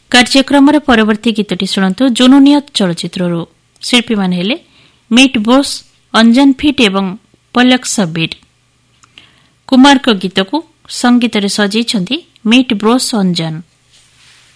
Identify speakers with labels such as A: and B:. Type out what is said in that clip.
A: କାର୍ଯ୍ୟକ୍ରମର ପରବର୍ତ୍ତୀ ଗୀତଟି ଶୁଣନ୍ତୁ ଜୁନୁନିୟତ ଚଳଚ୍ଚିତ୍ରରୁ। ଶିଳ୍ପୀମାନେ ହେଲେ ମିଟ୍ ବୋସ୍, ଅଞ୍ଜନ ଫିଟ୍ ଏବଂ ପଲକ ସବିର। କୁମାରଙ୍କ ଗୀତକୁ ସଙ୍ଗୀତରେ ସଜେଇଛନ୍ତି ମିଟ୍ ବ୍ରୋସ୍ ଅଞ୍ଜନ।